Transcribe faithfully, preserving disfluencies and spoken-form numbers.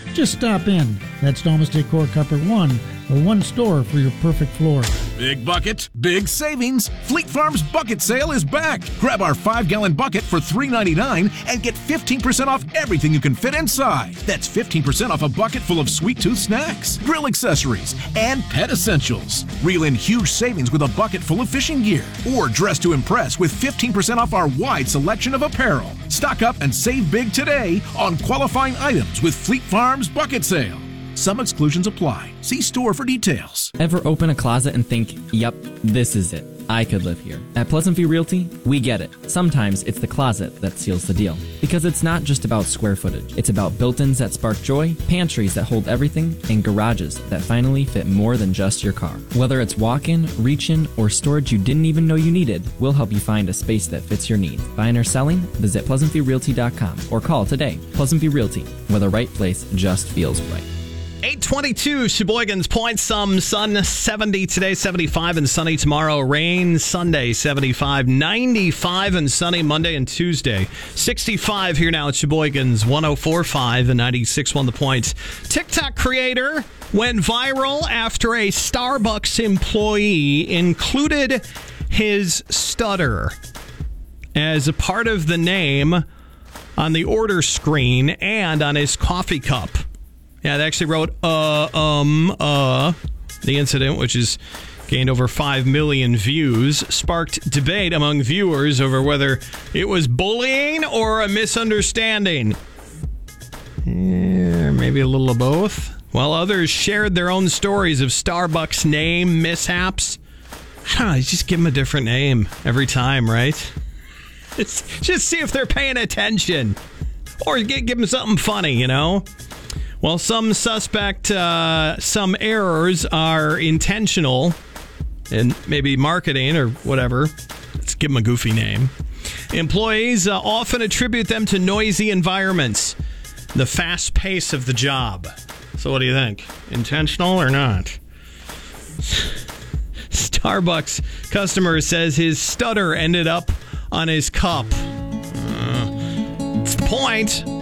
Just stop in. That's Domus Decor Cupboard one, the one store for your perfect floor. Big bucket, big savings. Fleet Farm's bucket sale is back. Grab our five-gallon bucket for three ninety-nine and get fifteen percent off everything you can fit inside. That's fifteen percent off a bucket full of sweet tooth snacks, grill accessories, and pet essentials. Reel in huge savings with a bucket full of fishing gear. Or dress to impress with fifteen percent off our wide selection of apparel. Stock up and save big today on qualifying items with Fleet Farm's bucket sale. Some exclusions apply. See store for details. Ever open a closet and think, yep, this is it. I could live here. At Pleasant View Realty, we get it. Sometimes it's the closet that seals the deal. Because it's not just about square footage. It's about built-ins that spark joy, pantries that hold everything, and garages that finally fit more than just your car. Whether it's walk-in, reach-in, or storage you didn't even know you needed, we'll help you find a space that fits your needs. Buying or selling? Visit pleasant view realty dot com or call today. Pleasant View Realty, where the right place just feels right. eight twenty-two, Sheboygan's Point. Some sun, seventy today, seventy-five and sunny tomorrow. Rain Sunday, seventy-five, ninety-five and sunny Monday and Tuesday. sixty-five here now at Sheboygan's one oh four point five and ninety-six point one The Point. TikTok creator went viral after a Starbucks employee included his stutter as a part of the name on the order screen and on his coffee cup. Yeah, they actually wrote, uh, um, uh. The incident, which has gained over five million views, sparked debate among viewers over whether it was bullying or a misunderstanding. Yeah, maybe a little of both. While others shared their own stories of Starbucks name mishaps. I don't know, just give them a different name every time, right? Just, just see if they're paying attention. Or give, give them something funny, you know? Well, some suspect uh, some errors are intentional and maybe marketing or whatever. Let's give them a goofy name. Employees uh, often attribute them to noisy environments, the fast pace of the job. So what do you think? Intentional or not? Starbucks customer says his stutter ended up on his cup. Uh, that's the point.